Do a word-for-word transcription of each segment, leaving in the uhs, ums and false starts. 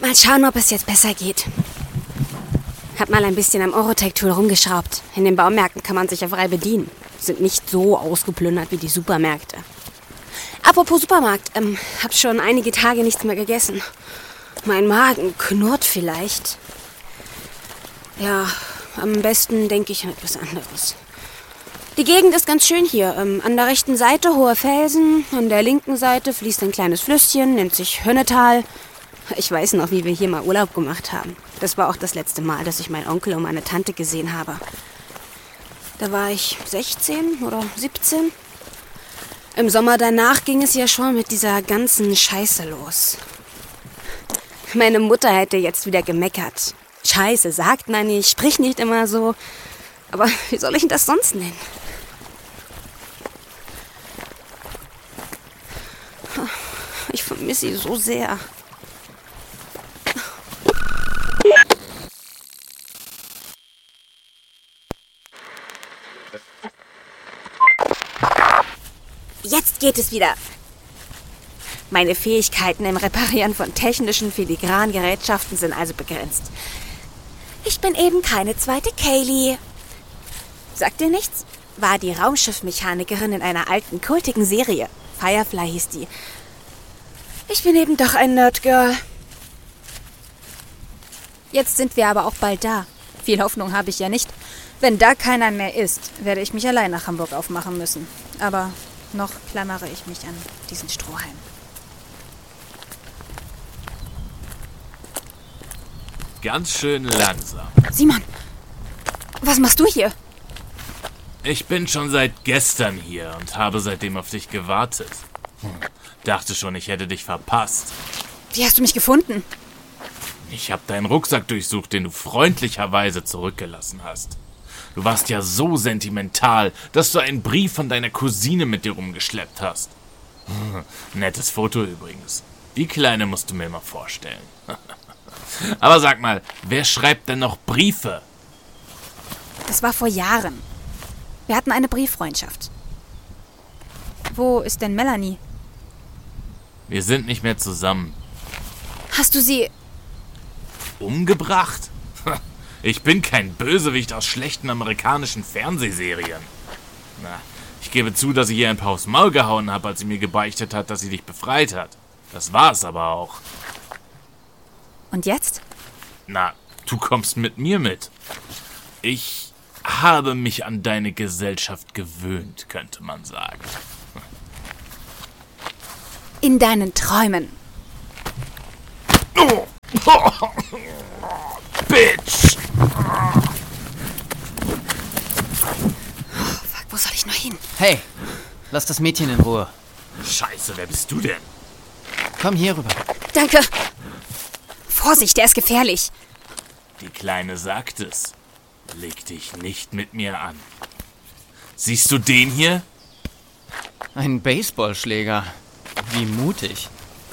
Mal schauen, ob es jetzt besser geht. Hab mal ein bisschen am Orotech-Tool rumgeschraubt. In den Baumärkten kann man sich ja frei bedienen. Sind nicht so ausgeplündert wie die Supermärkte. Apropos Supermarkt, ähm, hab schon einige Tage nichts mehr gegessen. Mein Magen knurrt vielleicht. Ja, am besten denke ich an etwas anderes. Die Gegend ist ganz schön hier. Ähm, an der rechten Seite hohe Felsen, an der linken Seite fließt ein kleines Flüsschen, nennt sich Hönnetal. Ich weiß noch, wie wir hier mal Urlaub gemacht haben. Das war auch das letzte Mal, dass ich meinen Onkel und meine Tante gesehen habe. Da war ich sechzehn oder siebzehn. Im Sommer danach ging es ja schon mit dieser ganzen Scheiße los. Meine Mutter hätte jetzt wieder gemeckert. Scheiße, sagt man nicht, sprich nicht immer so. Aber wie soll ich denn das sonst nennen? Ich vermisse sie so sehr. Jetzt geht es wieder. Meine Fähigkeiten im Reparieren von technischen filigranen Gerätschaften sind also begrenzt. Ich bin eben keine zweite Kaylee. Sagt dir nichts? War die Raumschiffmechanikerin in einer alten, kultigen Serie. Firefly hieß die. Ich bin eben doch ein Nerdgirl. Jetzt sind wir aber auch bald da. Viel Hoffnung habe ich ja nicht. Wenn da keiner mehr ist, werde ich mich allein nach Hamburg aufmachen müssen. Aber noch klammere ich mich an diesen Strohhalm. Ganz schön langsam. Simon, was machst du hier? Ich bin schon seit gestern hier und habe seitdem auf dich gewartet. Hm. Dachte schon, ich hätte dich verpasst. Wie hast du mich gefunden? Ich habe deinen Rucksack durchsucht, den du freundlicherweise zurückgelassen hast. Du warst ja so sentimental, dass du einen Brief von deiner Cousine mit dir rumgeschleppt hast. Hm. Nettes Foto übrigens. Die Kleine musst du mir mal vorstellen. Aber sag mal, wer schreibt denn noch Briefe? Das war vor Jahren. Wir hatten eine Brieffreundschaft. Wo ist denn Melanie? Wir sind nicht mehr zusammen. Hast du sie... umgebracht? Ich bin kein Bösewicht aus schlechten amerikanischen Fernsehserien. Na, ich gebe zu, dass ich ihr ein paar aufs Maul gehauen habe, als sie mir gebeichtet hat, dass sie dich befreit hat. Das war's aber auch. Und jetzt? Na, du kommst mit mir mit. Ich habe mich an deine Gesellschaft gewöhnt, könnte man sagen. In deinen Träumen. Oh. Oh. Bitch! Oh, fuck, wo soll ich nur hin? Hey, lass das Mädchen in Ruhe. Scheiße, wer bist du denn? Komm hier rüber. Danke. Vorsicht, der ist gefährlich. Die Kleine sagt es. Leg dich nicht mit mir an. Siehst du den hier? Ein Baseballschläger. Wie mutig.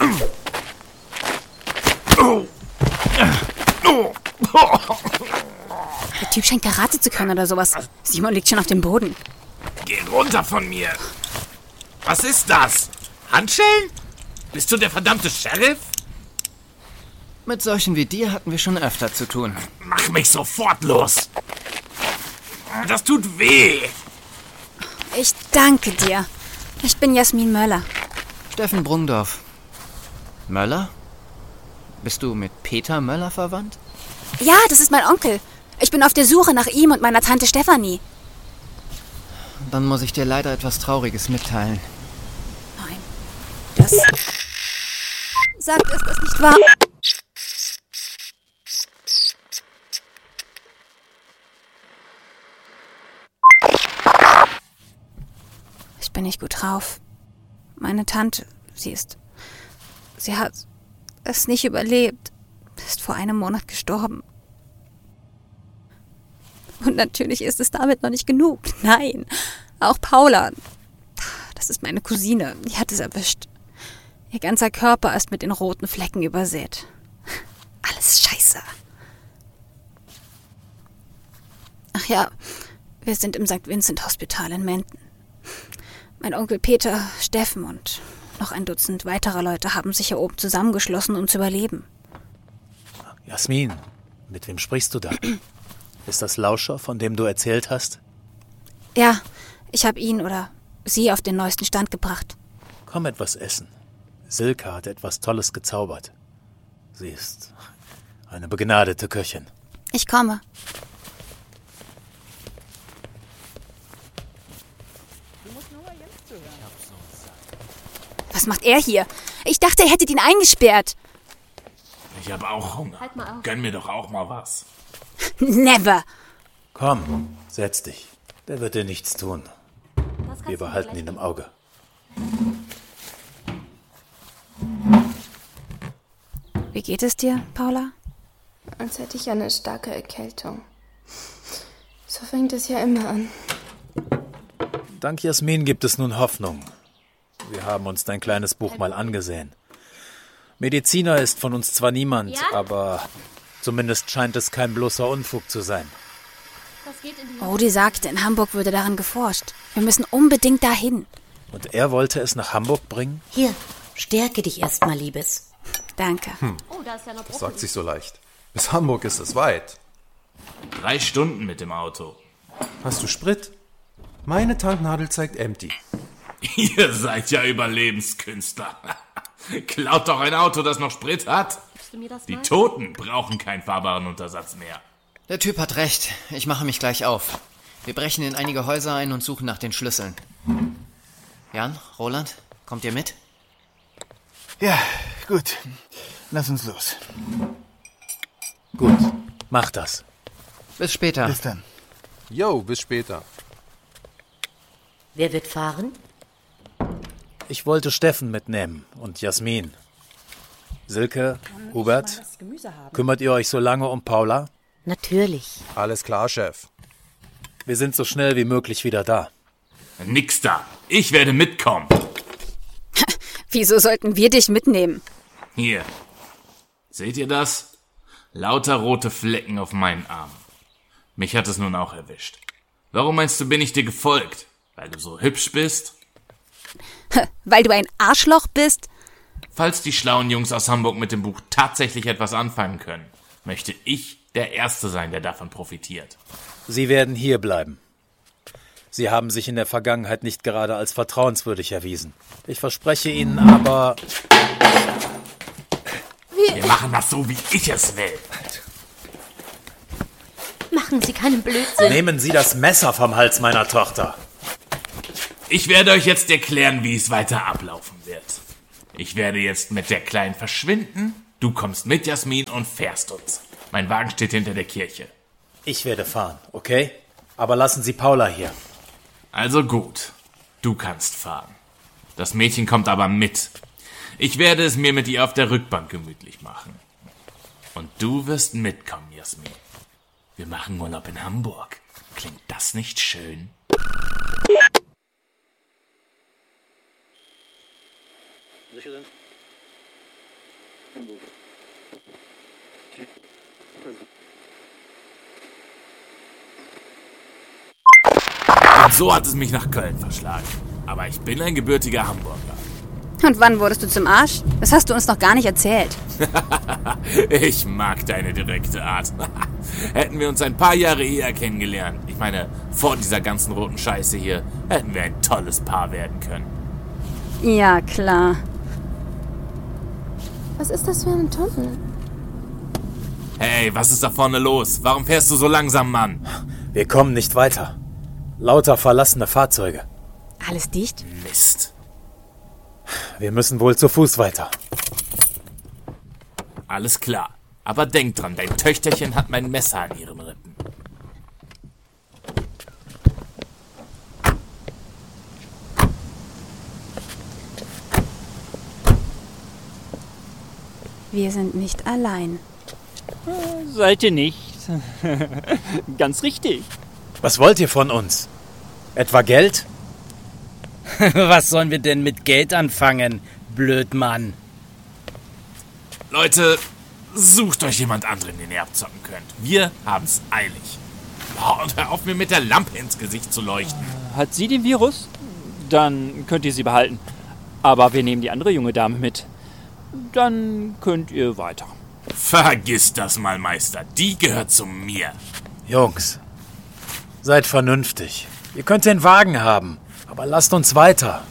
Der Typ scheint Karate zu können oder sowas. Simon liegt schon auf dem Boden. Geh runter von mir. Was ist das? Handschellen? Bist du der verdammte Sheriff? Mit solchen wie dir hatten wir schon öfter zu tun. Mach mich sofort los. Das tut weh. Ich danke dir. Ich bin Jasmin Möller. Steffen Brungdorf. Möller? Bist du mit Peter Möller verwandt? Ja, das ist mein Onkel. Ich bin auf der Suche nach ihm und meiner Tante Stefanie. Dann muss ich dir leider etwas Trauriges mitteilen. Nein. Das... Sagt es das nicht wahr? Ich bin nicht gut drauf. Meine Tante, sie ist... Sie hat es nicht überlebt. Ist vor einem Monat gestorben. Und natürlich ist es damit noch nicht genug. Nein, auch Paula. Das ist meine Cousine. Die hat es erwischt. Ihr ganzer Körper ist mit den roten Flecken übersät. Alles scheiße. Ach ja, wir sind im Sankt Vincent Hospital in Menden. Mein Onkel Peter, Steffen und noch ein Dutzend weiterer Leute haben sich hier oben zusammengeschlossen, um zu überleben. Jasmin, mit wem sprichst du da? Ist das Lauscher, von dem du erzählt hast? Ja, ich habe ihn oder sie auf den neuesten Stand gebracht. Komm etwas essen. Silke hat etwas Tolles gezaubert. Sie ist eine begnadete Köchin. Ich komme. Was macht er hier? Ich dachte, ihr hättet ihn eingesperrt. Ich habe auch Hunger. Halt mal auf. Gönn mir doch auch mal was. Never. Komm, setz dich. Der wird dir nichts tun. Das kannst Wir du mir behalten gleich ihn im Auge. Wie geht es dir, Paula? Als hätte ich eine starke Erkältung. So fängt es ja immer an. Dank Jasmin gibt es nun Hoffnung. Wir haben uns dein kleines Buch mal angesehen. Mediziner ist von uns zwar niemand, Ja? aber zumindest scheint es kein bloßer Unfug zu sein. Das geht in die Rudi sagte, in Hamburg würde daran geforscht. Wir müssen unbedingt dahin. Und er wollte es nach Hamburg bringen? Hier, stärke dich erstmal, Liebes. Danke. Oh, da ist ja noch Das sagt sich so leicht. Bis Hamburg ist es weit. Drei Stunden mit dem Auto. Hast du Sprit? Meine Tanknadel zeigt empty. Ihr seid ja Überlebenskünstler. Klaut doch ein Auto, das noch Sprit hat. Gibst du mir das Die mal? Toten brauchen keinen fahrbaren Untersatz mehr. Der Typ hat recht. Ich mache mich gleich auf. Wir brechen in einige Häuser ein und suchen nach den Schlüsseln. Jan, Roland, kommt ihr mit? Ja, gut. Lass uns los. Gut, mach das. Bis später. Bis dann. Yo, bis später. Wer wird fahren? Ich wollte Steffen mitnehmen und Jasmin. Silke, Hubert, kümmert ihr euch so lange um Paula? Natürlich. Alles klar, Chef. Wir sind so schnell wie möglich wieder da. Nix da. Ich werde mitkommen. Wieso sollten wir dich mitnehmen? Hier. Seht ihr das? Lauter rote Flecken auf meinen Armen. Mich hat es nun auch erwischt. Warum meinst du, bin ich dir gefolgt? Weil du so hübsch bist? Weil du ein Arschloch bist? Falls die schlauen Jungs aus Hamburg mit dem Buch tatsächlich etwas anfangen können, möchte ich der Erste sein, der davon profitiert. Sie werden hier bleiben. Sie haben sich in der Vergangenheit nicht gerade als vertrauenswürdig erwiesen. Ich verspreche Ihnen aber... Wir machen das so, wie ich es will. Machen Sie keinen Blödsinn. Nehmen Sie das Messer vom Hals meiner Tochter. Ich werde euch jetzt erklären, wie es weiter ablaufen wird. Ich werde jetzt mit der Kleinen verschwinden. Du kommst mit, Jasmin, und fährst uns. Mein Wagen steht hinter der Kirche. Ich werde fahren, okay? Aber lassen Sie Paula hier. Also gut, du kannst fahren. Das Mädchen kommt aber mit. Ich werde es mir mit ihr auf der Rückbank gemütlich machen. Und du wirst mitkommen, Jasmin. Wir machen Urlaub in Hamburg. Klingt das nicht schön? Und so hat es mich nach Köln verschlagen. Aber ich bin ein gebürtiger Hamburger. Und wann wurdest du zum Arsch? Das hast du uns noch gar nicht erzählt. Ich mag deine direkte Art. Hätten wir uns ein paar Jahre eher kennengelernt. Ich meine, vor dieser ganzen roten Scheiße hier hätten wir ein tolles Paar werden können. Ja, klar. Was ist das für ein Tunnel? Hey, was ist da vorne los? Warum fährst du so langsam, Mann? Wir kommen nicht weiter. Lauter verlassene Fahrzeuge. Alles dicht? Mist. Wir müssen wohl zu Fuß weiter. Alles klar. Aber denk dran, dein Töchterchen hat mein Messer an ihren Rippen. Wir sind nicht allein. Seid ihr nicht? Ganz richtig. Was wollt ihr von uns? Etwa Geld? Was sollen wir denn mit Geld anfangen, Blödmann? Leute, sucht euch jemand anderen, den ihr abzocken könnt. Wir haben's eilig. Oh, und hör auf, mir mit der Lampe ins Gesicht zu leuchten. Hat sie den Virus? Dann könnt ihr sie behalten. Aber wir nehmen die andere junge Dame mit. Dann könnt ihr weiter. Vergiss das mal, Meister. Die gehört zu mir. Jungs, seid vernünftig. Ihr könnt den Wagen haben, aber lasst uns weiter.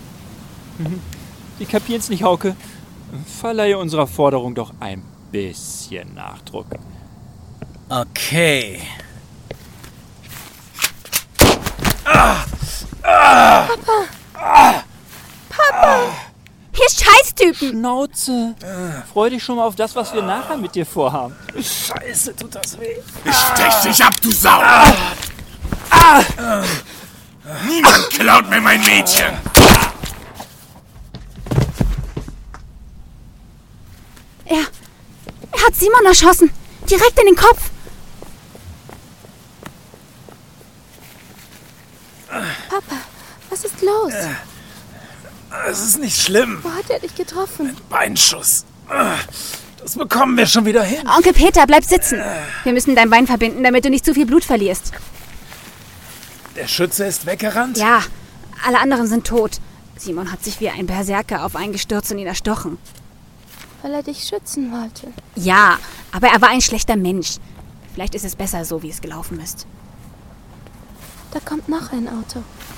Die kapieren's nicht, Hauke. Verleihe unserer Forderung doch ein bisschen Nachdruck. Okay. Ah! Ah! Papa! Ah! Papa! Ihr Scheißtypen! Schnauze! Freu dich schon mal auf das, was wir nachher mit dir vorhaben. Scheiße, tut das weh. Ich stech dich ab, du Sau! Ah! Ah! Niemand klaut mir mein Mädchen! Er, er hat Simon erschossen. Direkt in den Kopf. Papa, was ist los? Es ist nicht schlimm. Wo hat er dich getroffen? Beinschuss. Das bekommen wir schon wieder hin. Onkel Peter, bleib sitzen. Wir müssen dein Bein verbinden, damit du nicht zu viel Blut verlierst. Der Schütze ist weggerannt? Ja, alle anderen sind tot. Simon hat sich wie ein Berserker auf einen gestürzt und ihn erstochen. Weil er dich schützen wollte. Ja, aber er war ein schlechter Mensch. Vielleicht ist es besser so, wie es gelaufen ist. Da kommt noch ein Auto.